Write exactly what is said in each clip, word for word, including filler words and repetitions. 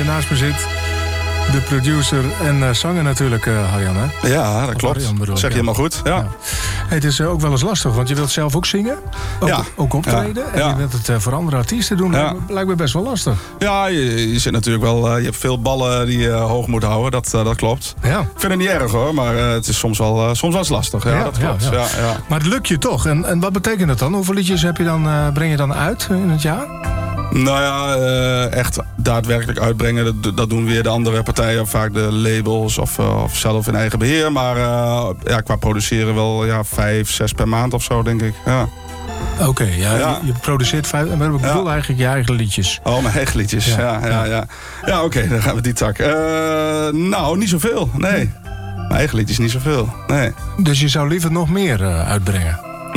Naast me zit de producer en uh, zanger natuurlijk, uh, Harjan, hè? Ja, dat klopt. Harjan, bedoel, zeg je ja. helemaal goed. Ja. Ja. Hey, het is uh, ook wel eens lastig, want je wilt zelf ook zingen. Ook, ja. ook optreden. Ja. En ja. je wilt het uh, voor andere artiesten doen. Ja. Dat lijkt me best wel lastig. Ja, je, je zit natuurlijk wel... Uh, je hebt veel ballen die je uh, hoog moet houden. Dat, uh, dat klopt. Ja. Ik vind het niet erg, hoor. Maar uh, het is soms wel, uh, soms wel eens lastig. Ja, ja, dat klopt. Ja, ja. Ja, ja. Maar het lukt je toch. En, en wat betekent dat dan? Hoeveel liedjes heb je dan, uh, breng je dan uit in het jaar? Nou ja, uh, echt daadwerkelijk uitbrengen, dat, dat doen weer de andere partijen, vaak de labels of, uh, of zelf in eigen beheer. Maar uh, ja, qua produceren wel ja, vijf, zes per maand of zo, denk ik. Ja. Oké, okay, ja, ja. Je, je produceert vijf, maar ik bedoel ja. eigenlijk je eigen liedjes. Oh, mijn eigen liedjes, ja. Ja, ja, ja. ja oké, okay, dan gaan we die tak. Uh, nou, niet zoveel, nee. Mijn eigen liedjes niet zoveel, nee. Dus je zou liever nog meer uh, uitbrengen?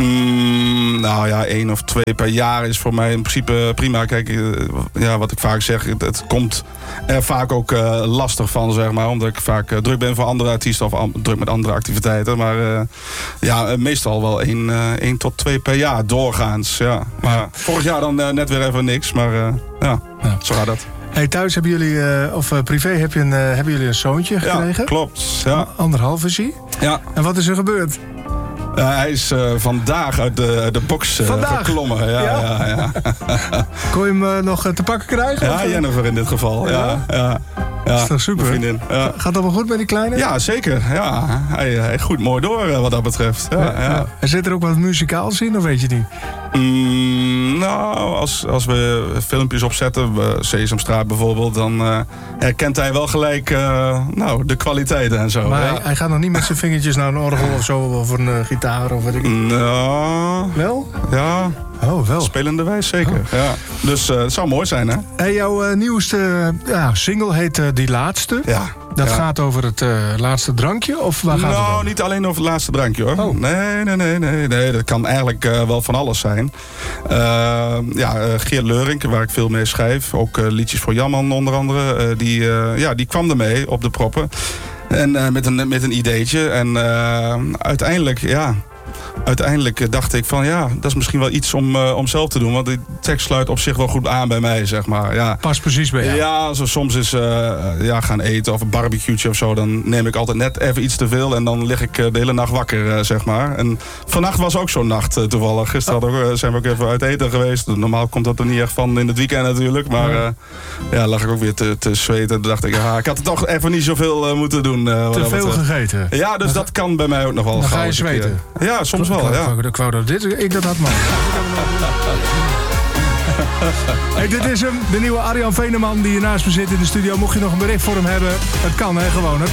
Mm, nou ja, één of twee per jaar is voor mij in principe prima. Kijk, ja, wat ik vaak zeg, het, het komt er vaak ook uh, lastig van, zeg maar. Omdat ik vaak uh, druk ben voor andere artiesten of am, druk met andere activiteiten. Maar uh, ja, uh, meestal wel één, uh, één tot twee per jaar doorgaans. Ja. Maar ja. vorig jaar dan uh, net weer even niks, maar uh, ja, ja, zo gaat dat. Hey, thuis hebben jullie, uh, of uh, privé, heb je een, uh, hebben jullie een zoontje gekregen? Ja, klopt. Ja. Anderhalf is hij? Ja. En wat is er gebeurd? Uh, hij is uh, vandaag uit de, de box uh, geklommen. Ja, ja? Ja, ja. Kon je hem uh, nog te pakken krijgen? Ja, Jennifer in dit geval. Ja, ja, ja. Ja, dat is toch super? Vriendin. Ja. Gaat dat wel goed met die kleine? Ja, zeker. Ja, hij, hij groeit mooi door uh, wat dat betreft. Ja, ja, ja. En zit er ook wat muzikaals in, of weet je niet? Mm, nou, als, als we filmpjes opzetten, Sesamstraat bijvoorbeeld, dan uh, herkent hij wel gelijk uh, nou, de kwaliteiten en zo. Maar ja. hij, hij gaat nog niet met zijn vingertjes naar een orgel of zo, of een uh, gitaar of weet ik niet. Nou, wel? Ja. Oh, wel. Spelende wijs, zeker. Oh. Ja. Dus uh, het zou mooi zijn, hè? Hey, jouw uh, nieuwste uh, ja, single heet uh, Die Laatste. Ja. Dat ja. gaat over het uh, laatste drankje? Of waar gaat nou, het over? Niet alleen over het laatste drankje, hoor. Oh. Nee, nee, nee, nee, nee. Dat kan eigenlijk uh, wel van alles zijn. Uh, ja, uh, Geert Leurink, waar ik veel mee schrijf. Ook uh, liedjes voor Jamman onder andere. Uh, die, uh, ja, die kwam ermee op de proppen. En uh, met, een, met een ideetje. En uh, uiteindelijk, ja... Uiteindelijk dacht ik van ja, dat is misschien wel iets om, uh, om zelf te doen. Want die tekst sluit op zich wel goed aan bij mij, zeg maar. Ja. Past precies bij jou. Ja, zo soms is uh, ja, gaan eten of een barbecue'tje of zo. Dan neem ik altijd net even iets te veel. En dan lig ik uh, de hele nacht wakker, uh, zeg maar. En vannacht was ook zo'n nacht uh, toevallig. Gisteren oh. ook, uh, zijn we ook even uit eten geweest. Normaal komt dat er niet echt van in het weekend natuurlijk. Maar uh, ja, lag ik ook weer te, te zweten. Toen dacht ik, ja, ik had het toch even niet zoveel uh, moeten doen. Uh, te veel het, uh, gegeten? Ja, dus dat kan bij mij ook nog wel. Dan ga je zweten? Ja, soms wel, ja. Ik wou dat dit, ik dat had, man. Hey, dit is hem, de nieuwe Arjan Veneman die hier naast me zit in de studio. Mocht je nog een bericht voor hem hebben, het kan, hè, gewoon. Het